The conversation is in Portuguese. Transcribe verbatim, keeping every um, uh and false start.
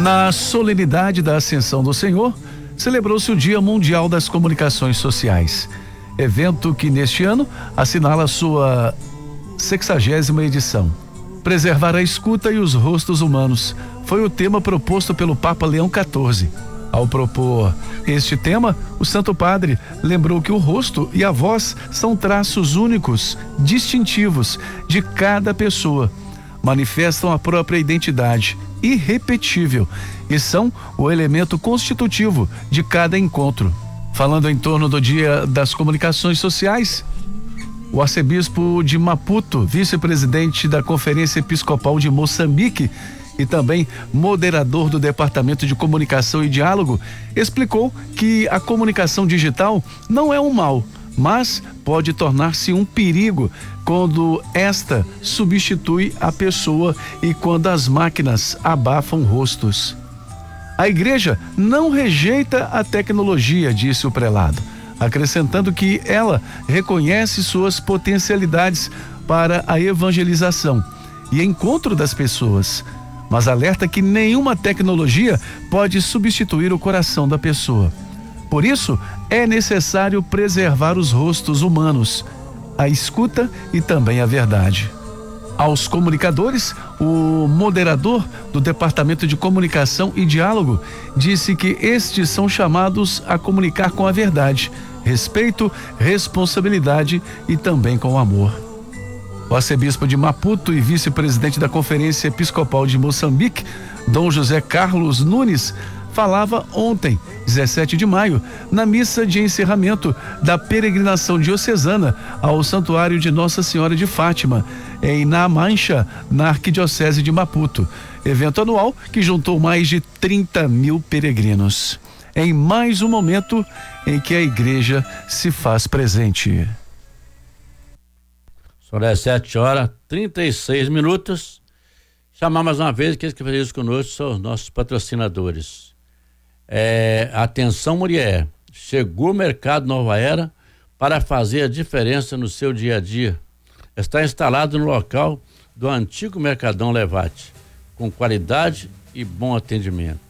Na solenidade da Ascensão do Senhor, celebrou-se o Dia Mundial das Comunicações Sociais, evento que neste ano assinala sua sexagésima edição. Preservar a escuta e os rostos humanos foi o tema proposto pelo Papa Leão quatorze. Ao propor este tema, o Santo Padre lembrou que o rosto e a voz são traços únicos, distintivos de cada pessoa. Manifestam a própria identidade, irrepetível, e são o elemento constitutivo de cada encontro. Falando em torno do Dia das Comunicações Sociais, o arcebispo de Maputo, vice-presidente da Conferência Episcopal de Moçambique e também moderador do Departamento de Comunicação e Diálogo, explicou que a comunicação digital não é um mal, mas pode tornar-se um perigo quando esta substitui a pessoa e quando as máquinas abafam rostos. A igreja não rejeita a tecnologia, disse o prelado, acrescentando que ela reconhece suas potencialidades para a evangelização e encontro das pessoas, mas alerta que nenhuma tecnologia pode substituir o coração da pessoa. Por isso, é necessário preservar os rostos humanos, a escuta e também a verdade. Aos comunicadores, o moderador do Departamento de Comunicação e Diálogo disse que estes são chamados a comunicar com a verdade, respeito, responsabilidade e também com amor. O arcebispo de Maputo e vice-presidente da Conferência Episcopal de Moçambique, Dom José Carlos Nunes, falava ontem, dezessete de maio, na missa de encerramento da peregrinação diocesana ao Santuário de Nossa Senhora de Fátima, em Na Mancha, na Arquidiocese de Maputo, evento anual que juntou mais de trinta mil peregrinos. Em mais um momento em que a igreja se faz presente. São dezessete horas, trinta e seis minutos. Chamar mais uma vez, aqueles que fazem isso conosco são os nossos patrocinadores. É, atenção, mulher, chegou o Mercado Nova Era para fazer a diferença no seu dia a dia. Está instalado no local do antigo Mercadão Levate, com qualidade e bom atendimento.